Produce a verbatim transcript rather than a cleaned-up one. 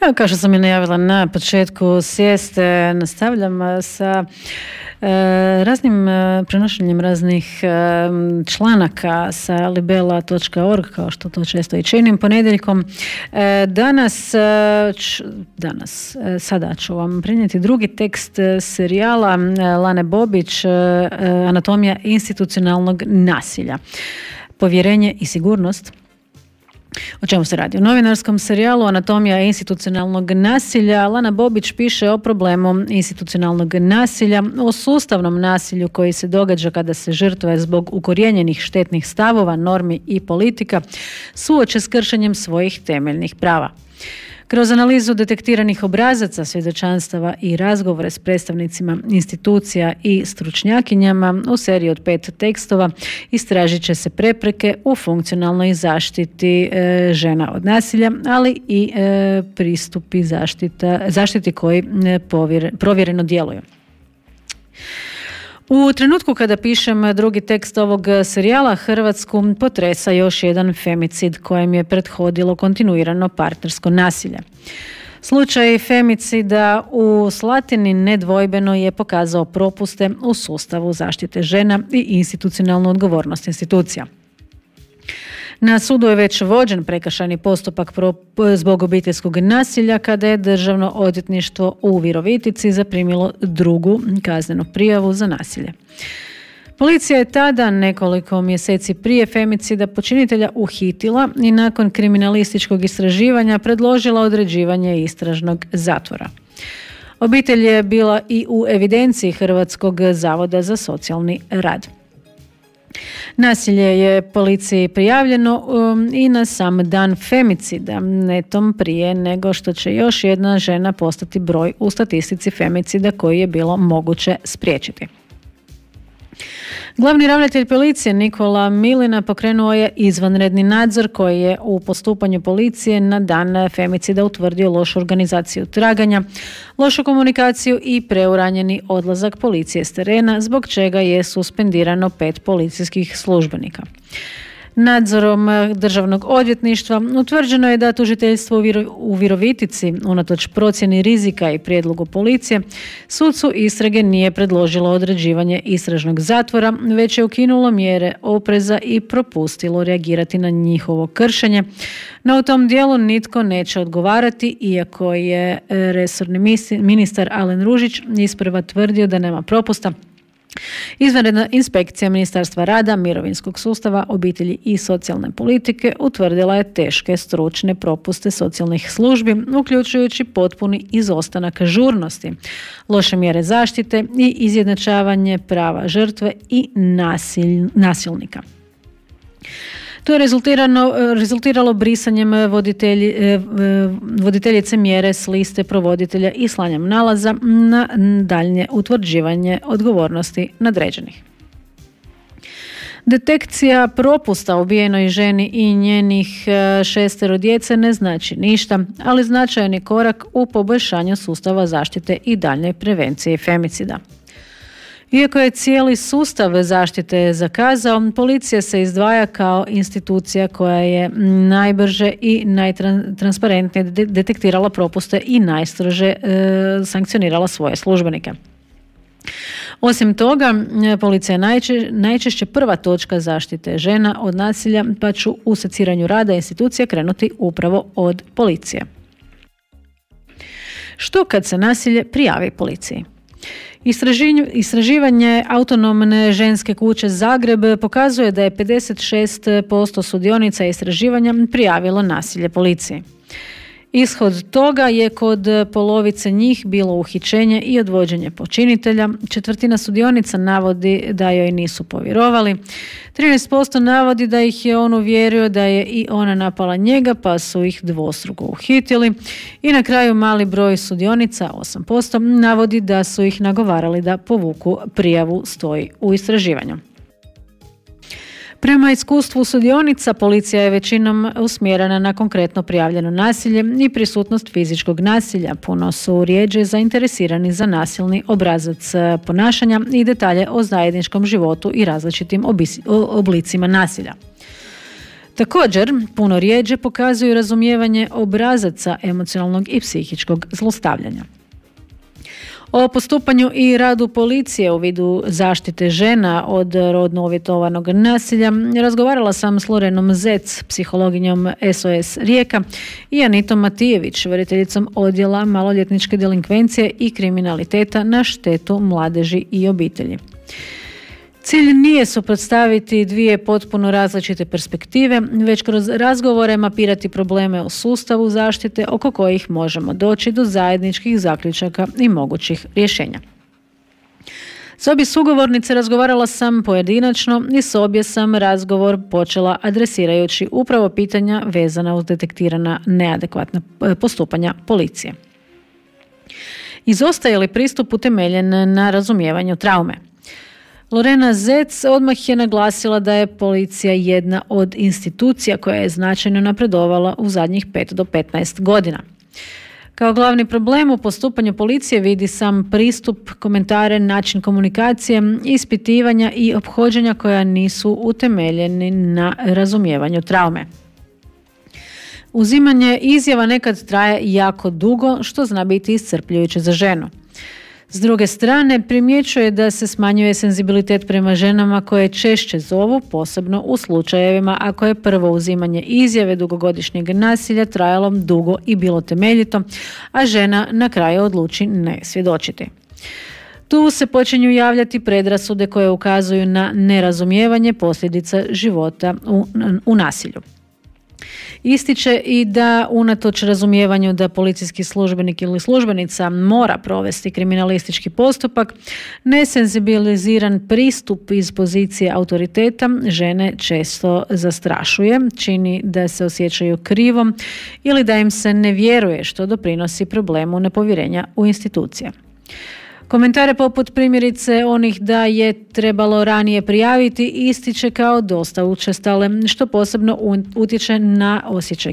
Evo, kao što sam je najavila na početku sjeste, nastavljam sa e, raznim e, prenošenjem raznih e, članaka sa libela točka org, kao što to često i činim ponedjeljkom. E, danas, e, č, danas e, sada ću vam prenijeti drugi tekst serijala e, Lane Bobić, e, Anatomija institucionalnog nasilja. Povjerenje i sigurnost. O čemu se radi? U novinarskom serijalu Anatomija institucionalnog nasilja Lana Bobić piše o problemu institucionalnog nasilja, o sustavnom nasilju koji se događa kada se žrtve zbog ukorijenjenih štetnih stavova, normi i politika suoče s kršenjem svojih temeljnih prava. Kroz analizu detektiranih obrazaca, svjedočanstava i razgovore s predstavnicima institucija i stručnjakinjama u seriji od pet tekstova istražit će se prepreke u funkcionalnoj zaštiti e, žena od nasilja, ali i e, pristupi zaštita, zaštiti koji e, povjer, provjereno djeluju. U trenutku kada pišem drugi tekst ovog serijala, Hrvatsku potresa još jedan femicid kojem je prethodilo kontinuirano partnersko nasilje. Slučaj femicida u Slatini nedvojbeno je pokazao propuste u sustavu zaštite žena i institucionalnu odgovornost institucija. Na sudu je već vođen prekršajni postupak zbog obiteljskog nasilja kada je Državno odvjetništvo u Virovitici zaprimilo drugu kaznenu prijavu za nasilje. Policija je tada, nekoliko mjeseci prije femicida, počinitelja uhitila i nakon kriminalističkog istraživanja predložila određivanje istražnog zatvora. Obitelj je bila i u evidenciji Hrvatskog zavoda za socijalni rad. Nasilje je policiji prijavljeno um, i na sam dan femicida, netom prije nego što će još jedna žena postati broj u statistici femicida koji je bilo moguće spriječiti. Glavni ravnatelj policije Nikola Milina pokrenuo je izvanredni nadzor koji je u postupanju policije na dan femicida utvrdio lošu organizaciju traganja, lošu komunikaciju i preuranjeni odlazak policije s terena, zbog čega je suspendirano pet policijskih službenika. Nadzorom Državnog odvjetništva utvrđeno je da tužiteljstvo u, Viro, u Virovitici, unatoč procjeni rizika i prijedlogu policije, sucu istrage nije predložilo određivanje istražnog zatvora, već je ukinulo mjere opreza i propustilo reagirati na njihovo kršenje. No u tom dijelu nitko neće odgovarati, iako je resorni ministar Alen Ružić isprva tvrdio da nema propusta. Izvanredna inspekcija Ministarstva rada, mirovinskog sustava, obitelji i socijalne politike utvrdila je teške stručne propuste socijalnih službi, uključujući potpuni izostanak žurnosti, loše mjere zaštite i izjednačavanje prava žrtve i nasilj, nasilnika. To je rezultiralo brisanjem voditelji, voditeljice mjere s liste provoditelja i slanjem nalaza na daljnje utvrđivanje odgovornosti nadređenih. Detekcija propusta ubijenoj ženi i njenih šestero djece ne znači ništa, ali značajan je korak u poboljšanju sustava zaštite i daljnjoj prevenciji femicida. Iako je cijeli sustav zaštite zakazao, policija se izdvaja kao institucija koja je najbrže i najtransparentnije detektirala propuste i najstrože e, sankcionirala svoje službenike. Osim toga, policija je najče, najčešće prva točka zaštite žena od nasilja, pa ću u seciranju rada institucija krenuti upravo od policije. Što kad se nasilje prijavi policiji? Istraživanje Autonomne ženske kuće Zagreb pokazuje da je pedeset šest posto sudionica istraživanja prijavilo nasilje policiji. Ishod toga je kod polovice njih bilo uhićenje i odvođenje počinitelja. Četvrtina sudionica navodi da joj nisu povjerovali. trinaest posto navodi da ih je on uvjerio da je i ona napala njega, pa su ih dvostruko uhitili. I na kraju mali broj sudionica, osam posto, navodi da su ih nagovarali da povuku prijavu, stoji u istraživanju. Prema iskustvu sudionica, policija je većinom usmjerena na konkretno prijavljeno nasilje i prisutnost fizičkog nasilja. Puno su rjeđe zainteresirani za nasilni obrazac ponašanja i detalje o zajedničkom životu i različitim oblicima nasilja. Također, puno rjeđe pokazuju razumijevanje obrazaca emocionalnog i psihičkog zlostavljanja. O postupanju i radu policije u vidu zaštite žena od rodno uvjetovanog nasilja razgovarala sam s Lorenom Zec, psihologinjom S O S Rijeka, i Anitom Matijević, voditeljicom odjela maloljetničke delinkvencije i kriminaliteta na štetu mladeži i obitelji. Cilj nije suprotstaviti dvije potpuno različite perspektive, već kroz razgovore mapirati probleme u sustavu zaštite oko kojih možemo doći do zajedničkih zaključaka i mogućih rješenja. S obje sugovornice razgovarala sam pojedinačno i s obje sam razgovor počela adresirajući upravo pitanja vezana uz detektirana neadekvatna postupanja policije. Izostaje li pristup utemeljen na razumijevanju traume? Lorena Zec odmah je naglasila da je policija jedna od institucija koja je značajno napredovala u zadnjih pet do petnaest godina. Kao glavni problem u postupanju policije vidi sam pristup, komentare, način komunikacije, ispitivanja i ophođenja koja nisu utemeljeni na razumijevanju traume. Uzimanje izjava nekad traje jako dugo, što zna biti iscrpljujuće za ženu. S druge strane, primjećuje da se smanjuje senzibilitet prema ženama koje češće zovu, posebno u slučajevima ako je prvo uzimanje izjave dugogodišnjeg nasilja trajalo dugo i bilo temeljito, a žena na kraju odluči ne svjedočiti. Tu se počinju javljati predrasude koje ukazuju na nerazumijevanje posljedica života u, u nasilju. Ističe i da unatoč razumijevanju da policijski službenik ili službenica mora provesti kriminalistički postupak, nesenzibiliziran pristup iz pozicije autoriteta žene često zastrašuje, čini da se osjećaju krivom ili da im se ne vjeruje, što doprinosi problemu nepovjerenja u institucije. Komentare poput primjerice onih da je trebalo ranije prijaviti ističe kao dosta učestale, što posebno utječe na osjećaj